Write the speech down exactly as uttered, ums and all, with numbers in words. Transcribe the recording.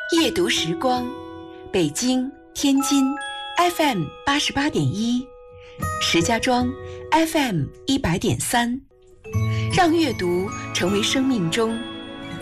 夜读时光，北京、天津 F M 八十八点一，石家庄 F M 一百点三，让阅读成为生命中